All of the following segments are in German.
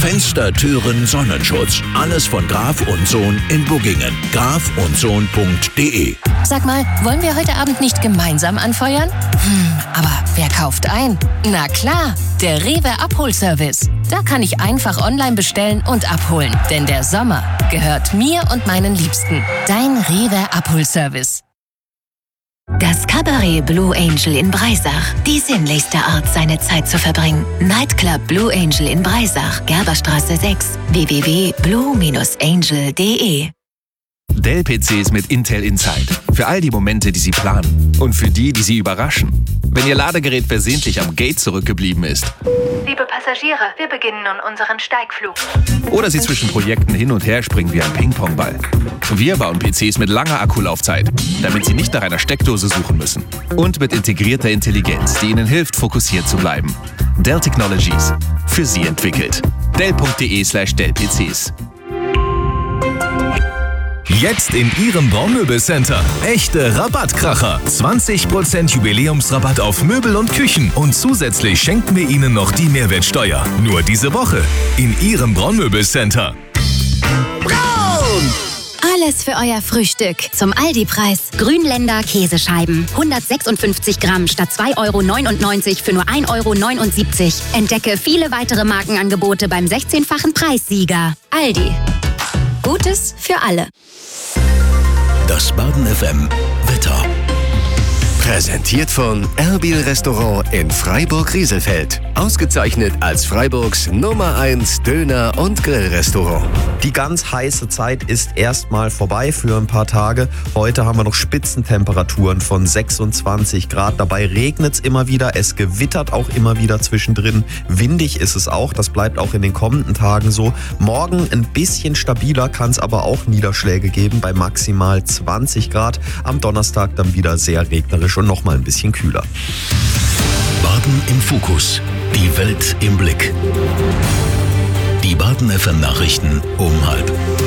Fenster, Türen, Sonnenschutz. Alles von Graf und Sohn in Buggingen. grafundsohn.de. Sag mal, wollen wir heute Abend nicht gemeinsam anfeuern? Aber wer kauft ein? Na klar, der Rewe Abholservice. Da kann ich einfach online bestellen und abholen. Denn der Sommer gehört mir und meinen Liebsten. Dein Rewe Abholservice. Das Cabaret Blue Angel in Breisach. Die sinnlichste Art, seine Zeit zu verbringen. Nightclub Blue Angel in Breisach, Gerberstraße 6, www.blue-angel.de. Dell PCs mit Intel Inside. Für all die Momente, die Sie planen. Und für die, die Sie überraschen. Wenn Ihr Ladegerät versehentlich am Gate zurückgeblieben ist. Liebe Passagiere, wir beginnen nun unseren Steigflug. Oder Sie zwischen Projekten hin und her springen wie ein Ping-Pong-Ball. Wir bauen PCs mit langer Akkulaufzeit, damit Sie nicht nach einer Steckdose suchen müssen. Und mit integrierter Intelligenz, die Ihnen hilft, fokussiert zu bleiben. Dell Technologies. Für Sie entwickelt. Dell.de/DellPCs. Jetzt in Ihrem Baumöbelcenter. Echte Rabattkracher. 20% Jubiläumsrabatt auf Möbel und Küchen. Und zusätzlich schenken wir Ihnen noch die Mehrwertsteuer. Nur diese Woche. In Ihrem Baumöbelcenter. Braun! Alles für euer Frühstück. Zum Aldi-Preis. Grünländer Käsescheiben. 156 Gramm statt 2,99 € für nur 1,79 €. Entdecke viele weitere Markenangebote beim 16-fachen Preissieger. Aldi. Gutes für alle. Das Baden FM Wetter. Präsentiert von Erbil Restaurant in Freiburg-Rieselfeld. Ausgezeichnet als Freiburgs Nummer 1 Döner- und Grillrestaurant. Die ganz heiße Zeit ist erstmal vorbei für ein paar Tage. Heute haben wir noch Spitzentemperaturen von 26 Grad. Dabei regnet es immer wieder, es gewittert auch immer wieder zwischendrin. Windig ist es auch, das bleibt auch in den kommenden Tagen so. Morgen ein bisschen stabiler, kann es aber auch Niederschläge geben bei maximal 20 Grad. Am Donnerstag dann wieder sehr regnerisch und noch mal ein bisschen kühler. Baden im Fokus. Die Welt im Blick. Die Baden FM Nachrichten um 12:30.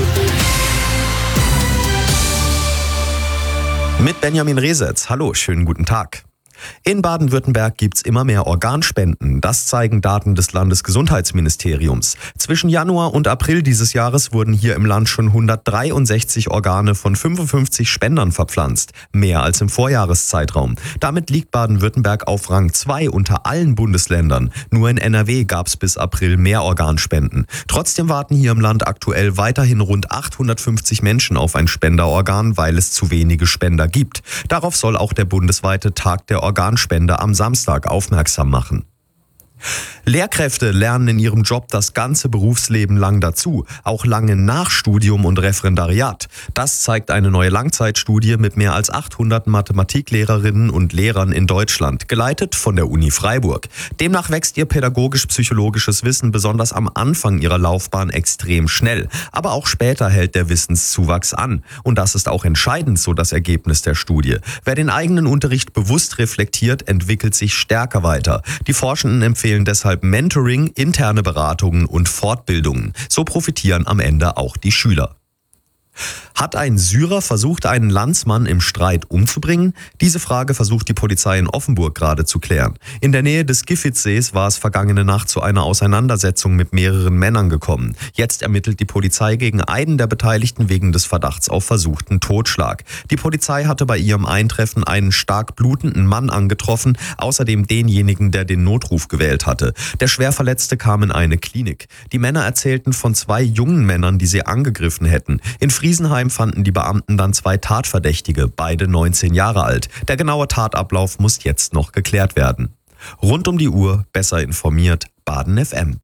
Mit Benjamin Resetz. Hallo, schönen guten Tag. In Baden-Württemberg gibt's immer mehr Organspenden. Das zeigen Daten des Landesgesundheitsministeriums. Zwischen Januar und April dieses Jahres wurden hier im Land schon 163 Organe von 55 Spendern verpflanzt. Mehr als im Vorjahreszeitraum. Damit liegt Baden-Württemberg auf Rang 2 unter allen Bundesländern. Nur in NRW gab's bis April mehr Organspenden. Trotzdem warten hier im Land aktuell weiterhin rund 850 Menschen auf ein Spenderorgan, weil es zu wenige Spender gibt. Darauf soll auch der bundesweite Tag der Organspende am Samstag aufmerksam machen. Lehrkräfte lernen in ihrem Job das ganze Berufsleben lang dazu, auch lange nach Studium und Referendariat. Das zeigt eine neue Langzeitstudie mit mehr als 800 Mathematiklehrerinnen und Lehrern in Deutschland, geleitet von der Uni Freiburg. Demnach wächst ihr pädagogisch-psychologisches Wissen besonders am Anfang ihrer Laufbahn extrem schnell. Aber auch später hält der Wissenszuwachs an. Und das ist auch entscheidend, so das Ergebnis der Studie. Wer den eigenen Unterricht bewusst reflektiert, entwickelt sich stärker weiter. Die Forschenden empfehlen deshalb Mentoring, interne Beratungen und Fortbildungen. So profitieren am Ende auch die Schüler. Hat ein Syrer versucht, einen Landsmann im Streit umzubringen? Diese Frage versucht die Polizei in Offenburg gerade zu klären. In der Nähe des Gifitzsees war es vergangene Nacht zu einer Auseinandersetzung mit mehreren Männern gekommen. Jetzt ermittelt die Polizei gegen einen der Beteiligten wegen des Verdachts auf versuchten Totschlag. Die Polizei hatte bei ihrem Eintreffen einen stark blutenden Mann angetroffen, außerdem denjenigen, der den Notruf gewählt hatte. Der Schwerverletzte kam in eine Klinik. Die Männer erzählten von 2 jungen Männern, die sie angegriffen hätten. In Friesenheim fanden die Beamten dann 2 Tatverdächtige, beide 19 Jahre alt. Der genaue Tatablauf muss jetzt noch geklärt werden. Rund um die Uhr, besser informiert, Baden FM.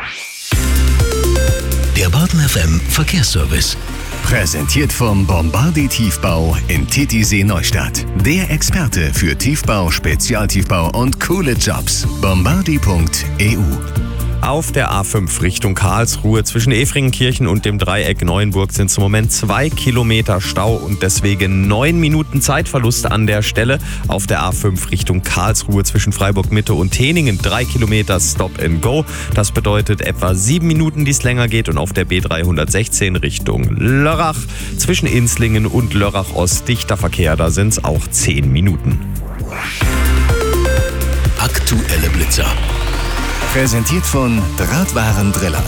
Der Baden FM Verkehrsservice. Präsentiert vom Bombardi Tiefbau in Titisee Neustadt. Der Experte für Tiefbau, Spezialtiefbau und coole Jobs. Bombardi.eu. Auf der A5 Richtung Karlsruhe zwischen Efringenkirchen und dem Dreieck Neuenburg sind zum Moment 2 Kilometer Stau und deswegen 9 Minuten Zeitverlust an der Stelle. Auf der A5 Richtung Karlsruhe zwischen Freiburg Mitte und Teningen 3 Kilometer Stop and Go. Das bedeutet etwa 7 Minuten, die es länger geht. Und auf der B316 Richtung Lörrach zwischen Inslingen und Lörrach Ost dichter Verkehr. Da sind es auch 10 Minuten. Aktuelle Blitzer. Präsentiert von Drahtwarendriller.